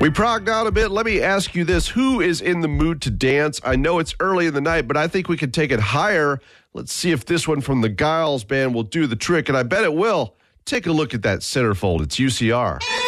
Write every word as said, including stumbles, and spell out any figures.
We progged out a bit. Let me ask you this. Who is in the mood to dance? I know it's early in the night, but I think we could take it higher. Let's see if this one from the Giles Band will do the trick, and I bet it will. Take a look at that centerfold. It's U C R.